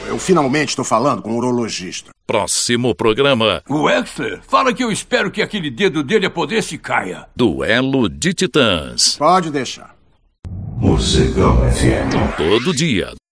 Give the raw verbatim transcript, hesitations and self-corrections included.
Eu finalmente estou falando com um urologista. Próximo programa. O Extra fala que eu espero que aquele dedo dele apodreça e caia. Duelo de Titãs. Pode deixar. Morcegão F M. Todo dia,